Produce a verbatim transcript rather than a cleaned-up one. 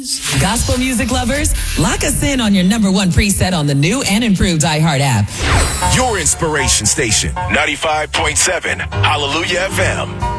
Gospel music lovers, lock us in on your number one preset on the new and improved iHeart app. Your inspiration station, ninety-five point seven Hallelujah F M.